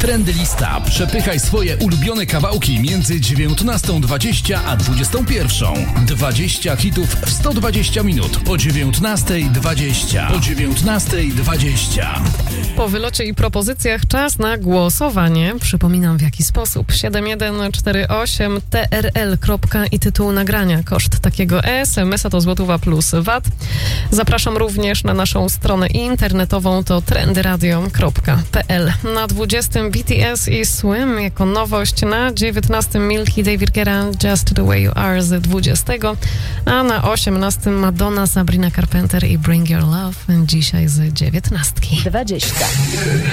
Trendy Lista. Przepychaj swoje ulubione kawałki między 19:20 a 21:00. 20 hitów w 120 minut o 19:20. O 19:20. Po wylocie i propozycjach czas na głosowanie. Przypominam w jaki sposób. 7148 TRL. I tytuł nagrania. Koszt takiego SMS-a to złotówa plus VAT. Zapraszam również na naszą stronę internetową, to trendyradio.pl. Na 20 BTS i Swim jako nowość, na 19 Milky David Guetta Just The Way You Are z 20, a na 18 Madonna, Sabrina Carpenter i Bring Your Love dzisiaj z 19. 20.